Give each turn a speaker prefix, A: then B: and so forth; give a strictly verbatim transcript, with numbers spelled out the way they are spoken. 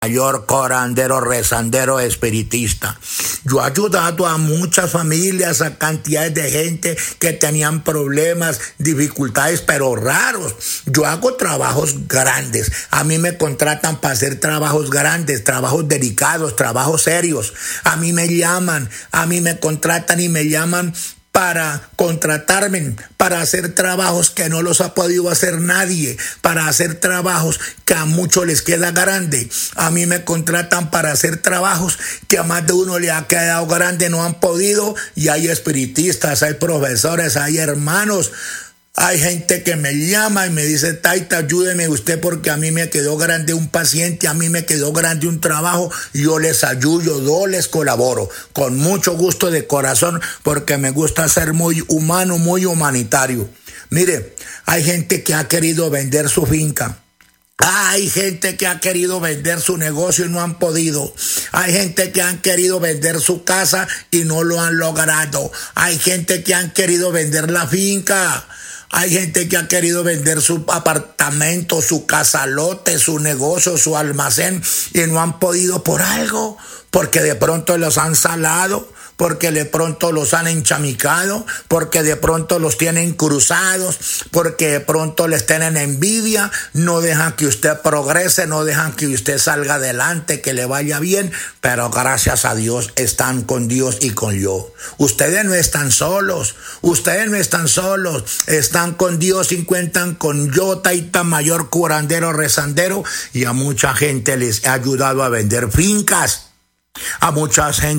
A: mayor corandero, rezandero, espiritista. Yo he ayudado a muchas familias, a cantidades de gente que tenían problemas, dificultades, pero raros. Yo hago trabajos grandes. A mí me contratan para hacer trabajos grandes, trabajos delicados, trabajos serios. A mí me llaman, a mí me contratan y me llaman para contratarme, para hacer trabajos que no los ha podido hacer nadie, para hacer trabajos que a muchos les queda grande. A mí me contratan para hacer trabajos que a más de uno le ha quedado grande, no han podido, y hay espiritistas, hay profesores, hay hermanos. Hay gente que me llama y me dice: Taita, ayúdeme usted porque a mí me quedó grande un paciente, a mí me quedó grande un trabajo, y yo les ayudo, yo les colaboro, con mucho gusto de corazón, porque me gusta ser muy humano, muy humanitario. Mire, hay gente que ha querido vender su finca. Hay gente que ha querido vender su negocio y no han podido. Hay gente que han querido vender su casa y no lo han logrado. Hay gente que han querido vender la finca. Hay gente que ha querido vender su apartamento, su casalote, su negocio, su almacén, y no han podido por algo, porque de pronto los han salado, porque de pronto los han enchamicado, porque de pronto los tienen cruzados, porque de pronto les tienen envidia, no dejan que usted progrese, no dejan que usted salga adelante, que le vaya bien, pero gracias a Dios están con Dios y con yo. Ustedes no están solos, ustedes no están solos, están con Dios y cuentan con yo, Taita Mayor, curandero, rezandero, y a mucha gente les he ayudado a vender fincas, a mucha gente